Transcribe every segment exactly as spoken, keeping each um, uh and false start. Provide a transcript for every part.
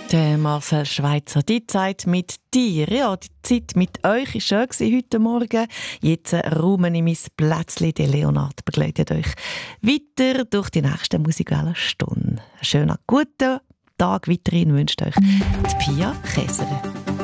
Der Marcel Schweizer, die Zeit mit dir, ja, die Zeit mit euch war schön gewesen heute Morgen. Jetzt räume ich mein Plätzchen. Der Leonard begleitet euch weiter durch die nächsten musikalen Stunden. Einen schönen guten Tag weiterhin wünscht euch die Pia Käser.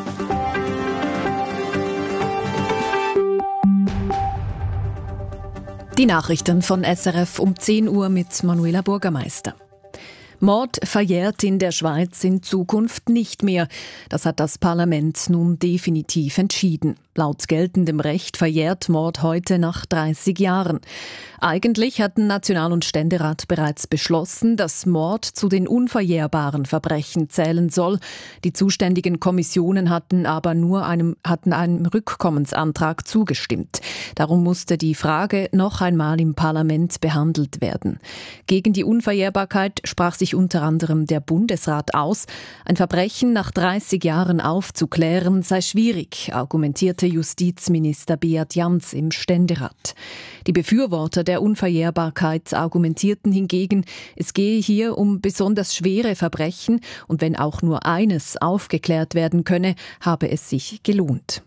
Die Nachrichten von S R F um zehn Uhr mit Manuela Bürgermeister. Mord verjährt in der Schweiz in Zukunft nicht mehr. Das hat das Parlament nun definitiv entschieden. Laut geltendem Recht verjährt Mord heute nach dreißig Jahren. Eigentlich hatten National- und Ständerat bereits beschlossen, dass Mord zu den unverjährbaren Verbrechen zählen soll. Die zuständigen Kommissionen hatten aber nur einem, hatten einem Rückkommensantrag zugestimmt. Darum musste die Frage noch einmal im Parlament behandelt werden. Gegen die Unverjährbarkeit sprach sich unter anderem der Bundesrat aus. Ein Verbrechen nach dreißig Jahren aufzuklären sei schwierig, argumentierte Justizminister Beat Jans im Ständerat. Die Befürworter der Unverjährbarkeit argumentierten hingegen, es gehe hier um besonders schwere Verbrechen und wenn auch nur eines aufgeklärt werden könne, habe es sich gelohnt.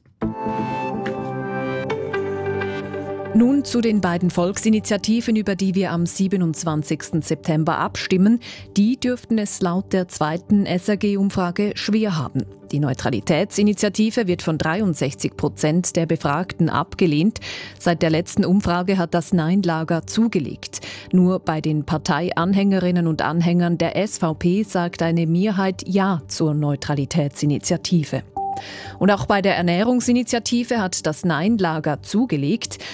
Nun zu den beiden Volksinitiativen, über die wir am siebenundzwanzigsten September abstimmen. Die dürften es laut der zweiten S R G-Umfrage schwer haben. Die Neutralitätsinitiative wird von dreiundsechzig Prozent der Befragten abgelehnt. Seit der letzten Umfrage hat das Nein-Lager zugelegt. Nur bei den Parteianhängerinnen und Anhängern der S V P sagt eine Mehrheit Ja zur Neutralitätsinitiative. Und auch bei der Ernährungsinitiative hat das Nein-Lager zugelegt.